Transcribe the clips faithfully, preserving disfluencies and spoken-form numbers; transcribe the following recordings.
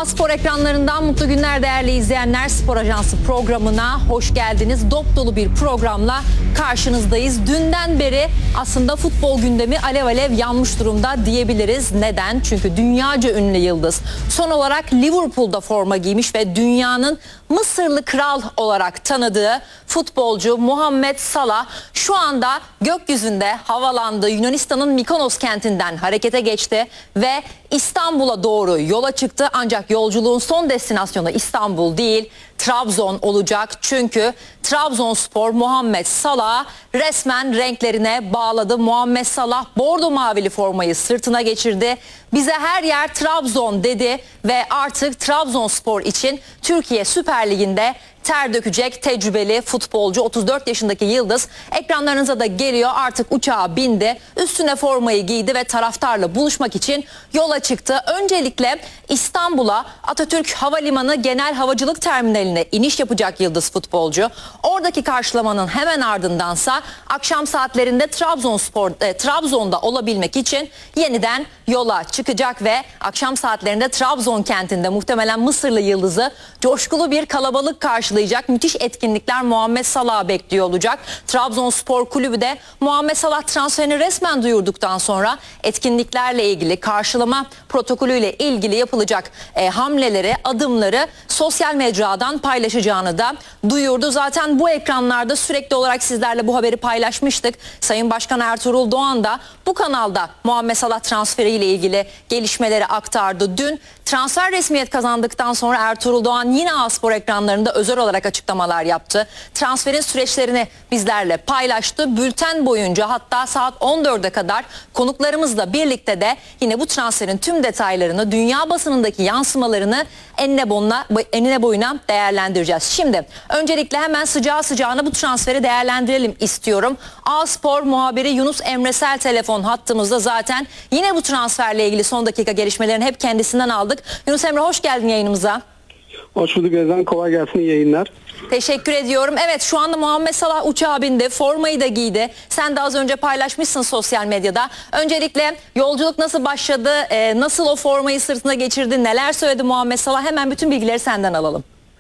A-Spor ekranlarından mutlu günler değerli izleyenler. Spor Ajansı programına hoş geldiniz. Dop dolu bir programla karşınızdayız. Dünden beri aslında futbol gündemi alev alev yanmış durumda diyebiliriz. Neden? Çünkü dünyaca ünlü yıldız son olarak Liverpool'da forma giymiş ve dünyanın Mısırlı kral olarak tanıdığı futbolcu Muhammed Salah şu anda gökyüzünde havalandı. Yunanistan'ın Mikonos kentinden harekete geçti ve İstanbul'a doğru yola çıktı. Ancak yolculuğun son destinasyonu İstanbul değil, Trabzon olacak. Çünkü Trabzonspor Muhammed Salah'ı resmen renklerine bağladı. Muhammed Salah bordo mavili formayı sırtına geçirdi. Bize her yer Trabzon dedi ve artık Trabzonspor için Türkiye Süper Ligi'nde ter dökecek tecrübeli futbolcu. otuz dört yaşındaki yıldız ekranlarınıza da geliyor, artık uçağa bindi, üstüne formayı giydi ve taraftarla buluşmak için yola çıktı. Öncelikle İstanbul'a Atatürk Havalimanı Genel Havacılık Terminaline iniş yapacak yıldız futbolcu. Oradaki karşılamanın hemen ardındansa akşam saatlerinde Trabzonspor e, Trabzon'da olabilmek için yeniden yola çıkacak ve akşam saatlerinde Trabzon kentinde muhtemelen Mısırlı yıldızı coşkulu bir kalabalık karşılayacak. Müthiş etkinlikler Muhammed Salah'ı bekliyor olacak. Trabzonspor Kulübü de Muhammed Salah transferini resmen duyurduktan sonra etkinliklerle ilgili, karşılama protokolüyle ilgili yapılacak e, hamleleri, adımları sosyal mecradan paylaşacağını da duyurdu. Zaten bu ekranlarda sürekli olarak sizlerle bu haberi paylaşmıştık. Sayın Başkan Ertuğrul Doğan da bu kanalda Muhammed Salah transferiyle ilgili gelişmeleri aktardı. Dün transfer resmiyet kazandıktan sonra Ertuğrul Doğan yine A-Spor ekranlarında özel olarak açıklamalar yaptı. Transferin süreçlerini bizlerle paylaştı. Bülten boyunca, hatta saat on dörde kadar konuklarımızla birlikte de yine bu transferin tüm detaylarını, dünya basınındaki yansımalarını enine boyuna, enine boyuna değerlendireceğiz. Şimdi öncelikle hemen sıcağı sıcağına bu transferi değerlendirelim istiyorum. A-Spor muhabiri Yunus Emresel telefon hattımızda, zaten yine bu transferle ilgili son dakika gelişmelerini hep kendisinden aldık. Yunus Emre, hoş geldin yayınımıza. Hoş bulduk Ezan, kolay gelsin, iyi yayınlar. Teşekkür ediyorum. Evet, şu anda Muhammed Salah uçağa bindi, formayı da giydi. Sen de az önce paylaşmışsın sosyal medyada. Öncelikle yolculuk nasıl başladı, ee, nasıl o formayı sırtına geçirdi, neler söyledi Muhammed Salah, hemen bütün bilgileri senden alalım.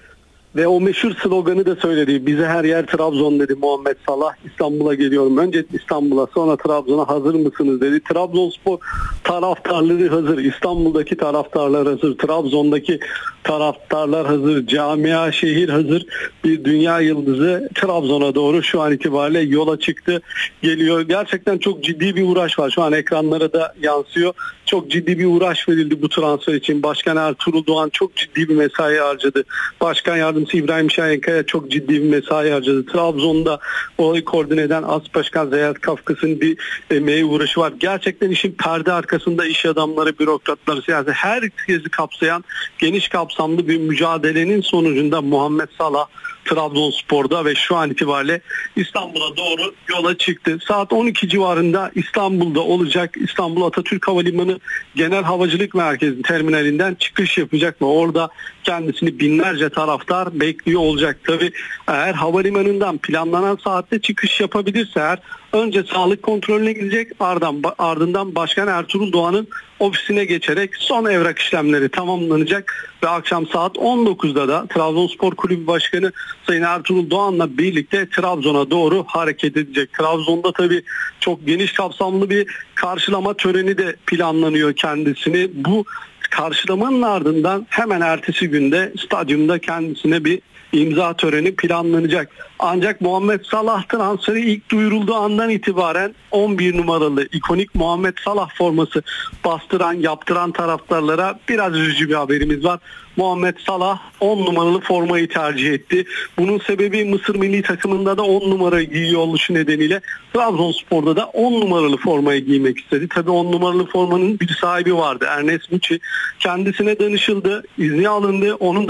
Ve o meşhur sloganı da söyledi. Bize her yer Trabzon dedi Muhammed Salah. İstanbul'a geliyorum. Önce İstanbul'a, sonra Trabzon'a, hazır mısınız dedi. Trabzonspor taraftarları hazır. İstanbul'daki taraftarlar hazır. Trabzon'daki taraftarlar hazır. Camia, şehir hazır. Bir dünya yıldızı Trabzon'a doğru şu an itibariyle yola çıktı. Geliyor. Gerçekten çok ciddi bir uğraş var. Şu an ekranlara da yansıyor. Çok ciddi bir uğraş verildi bu transfer için. Başkan Ertuğrul Doğan çok ciddi bir mesai harcadı. Başkan Yardımcısı İbrahim Şahinkaya çok ciddi bir mesai harcadı. Trabzon'da olayı koordine eden As Başkan Zeyat Kafkas'ın bir emeği, uğraşı var. Gerçekten işin perde arkasında iş adamları, bürokratları, siyasi, herkesi kapsayan geniş kapsamlı bir mücadelenin sonucunda Muhammed Salah Trabzonspor'da ve şu an itibariyle İstanbul'a doğru yola çıktı. Saat on iki civarında İstanbul'da olacak. İstanbul Atatürk Havalimanı Genel Havacılık Merkezi terminalinden çıkış yapacak ve orada kendisini binlerce taraftar bekliyor olacak. Tabii eğer havalimanından planlanan saatte çıkış yapabilirse eğer, önce sağlık kontrolüne gidecek, ardından, ardından Başkan Ertuğrul Doğan'ın ofisine geçerek son evrak işlemleri tamamlanacak ve akşam saat on dokuzda da Trabzonspor Kulübü Başkanı Sayın Ertuğrul Doğan'la birlikte Trabzon'a doğru hareket edecek. Trabzon'da tabii çok geniş kapsamlı bir karşılama töreni de planlanıyor kendisini. Bu karşılamanın ardından hemen ertesi günde stadyumda kendisine bir imza töreni planlanacak. Ancak Muhammed Salah transferi ilk duyurulduğu andan itibaren on bir numaralı ikonik Muhammed Salah forması bastıran, yaptıran taraftarlara biraz üzücü bir haberimiz var. Muhammed Salah on numaralı formayı tercih etti. Bunun sebebi Mısır milli takımında da on numara giyiyor oluşu nedeniyle Trabzonspor'da da on numaralı formayı giymek istedi. Tabii on numaralı formanın bir sahibi vardı, Ernest Muçi. Kendisine danışıldı, izni alındı. Onun